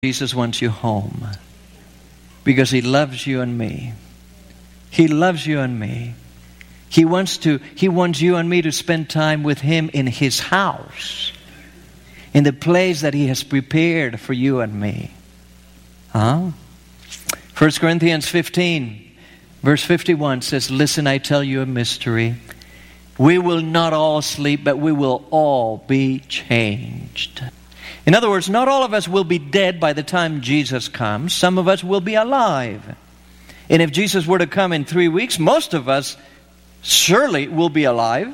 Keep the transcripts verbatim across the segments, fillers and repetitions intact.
Jesus wants you home because He loves you and me. He loves you and me. He wants to, He wants you and me to spend time with Him in His house, in the place that He has prepared for you and me. Huh? First Corinthians fifteen, verse fifty-one says, "Listen, I tell you a mystery. We will not all sleep, but we will all be changed." In other words, not all of us will be dead by the time Jesus comes. Some of us will be alive. And if Jesus were to come in three weeks, most of us surely will be alive.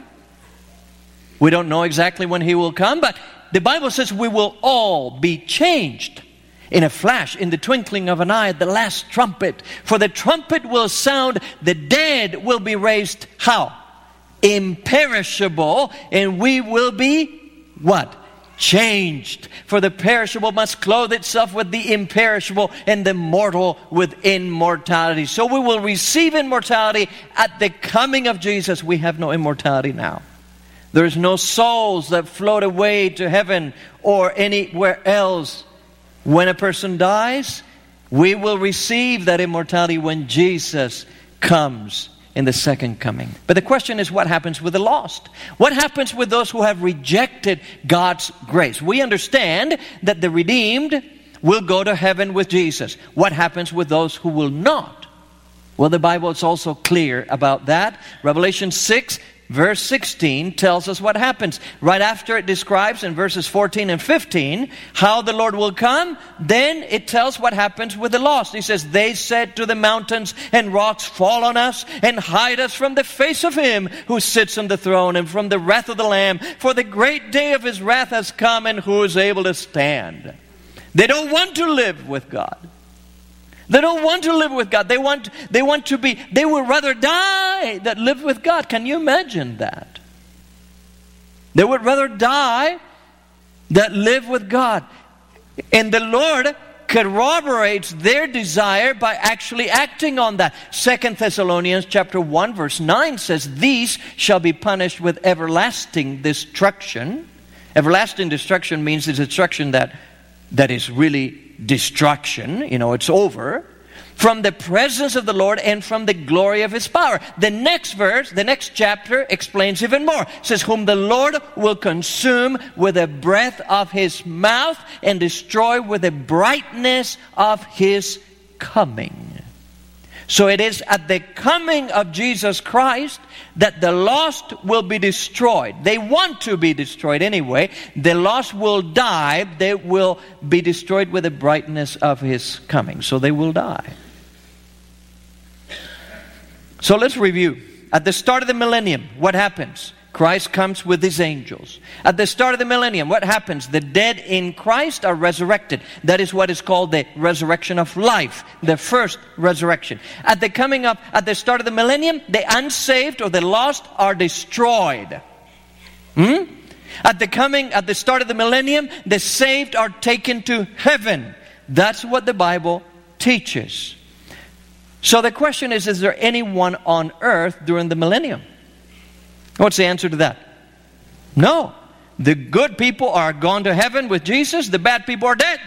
We don't know exactly when He will come, but the Bible says we will all be changed in a flash, in the twinkling of an eye, at the last trumpet. For the trumpet will sound, the dead will be raised, how? Imperishable, and we will be, what? Changed. For the perishable must clothe itself with the imperishable, and the mortal with immortality. So we will receive immortality at the coming of Jesus. We have no immortality now. There is no souls that float away to heaven or anywhere else. When a person dies, we will receive that immortality when Jesus comes in the second coming. But the question is, what happens with the lost? What happens with those who have rejected God's grace? We understand that the redeemed will go to heaven with Jesus. What happens with those who will not? Well, the Bible is also clear about that. Revelation six, verse sixteen tells us what happens. Right after it describes in verses fourteen and fifteen how the Lord will come, then it tells what happens with the lost. He says, "They said to the mountains and rocks, 'Fall on us and hide us from the face of Him who sits on the throne and from the wrath of the Lamb. For the great day of His wrath has come, and who is able to stand?'" They don't want to live with God. They don't want to live with God. They want, they want to be, they would rather die than live with God. Can you imagine that? They would rather die than live with God. And the Lord corroborates their desire by actually acting on that. Second Thessalonians chapter one verse nine says, "These shall be punished with everlasting destruction." Everlasting destruction means it's destruction that, that is really destruction, you know, it's over, "from the presence of the Lord and from the glory of His power." The next verse, the next chapter explains even more. It says, "Whom the Lord will consume with the breath of His mouth and destroy with the brightness of His coming." So it is at the coming of Jesus Christ that the lost will be destroyed. They want to be destroyed anyway. The lost will die. They will be destroyed with the brightness of His coming. So they will die. So let's review. At the start of the millennium, what happens? Christ comes with His angels. At the start of the millennium, what happens? The dead in Christ are resurrected. That is what is called the resurrection of life, the first resurrection. At the coming up, at the start of the millennium, the unsaved or the lost are destroyed. Hmm? At the coming, at the start of the millennium, the saved are taken to heaven. That's what the Bible teaches. So the question is, is there anyone on earth during the millennium? What's the answer to that? No. The good people are gone to heaven with Jesus. The bad people are dead.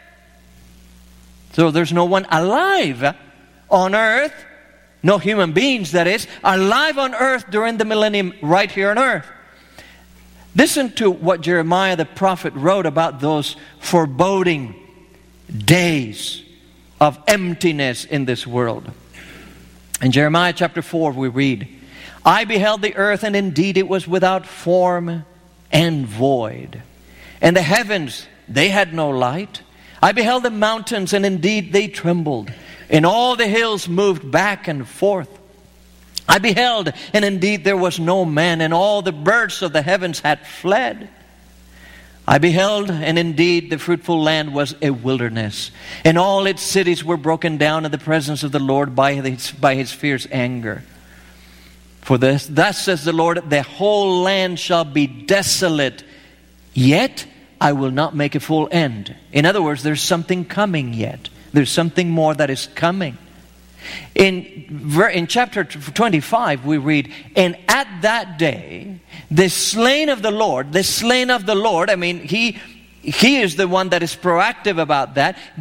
So there's no one alive on earth, no human beings that is, alive on earth during the millennium right here on earth. Listen to what Jeremiah the prophet wrote about those foreboding days of emptiness in this world. In Jeremiah chapter four we read, "I beheld the earth, and indeed it was without form and void. And the heavens, they had no light. I beheld the mountains, and indeed they trembled. And all the hills moved back and forth. I beheld, and indeed there was no man, and all the birds of the heavens had fled. I beheld, and indeed the fruitful land was a wilderness, and all its cities were broken down in the presence of the Lord by His, by his fierce anger. For this, thus says the Lord, the whole land shall be desolate, yet I will not make a full end." In other words, there's something coming yet. There's something more that is coming. In, in chapter twenty-five we read, "And at that day, the slain of the Lord," the slain of the Lord, I mean, He He is the one that is proactive about that.